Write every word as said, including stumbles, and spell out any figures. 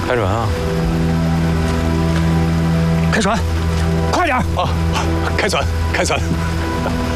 开船啊！ 开船，快点！ 啊，开船，开船！